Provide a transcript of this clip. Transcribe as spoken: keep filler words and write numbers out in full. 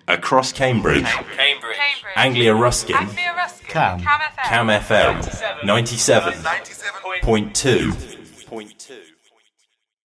Across Cambridge. Cambridge. Anglia Ruskin. Anglia Ruskin. Cam. Cam F M. Cam F M. ninety-seven point two.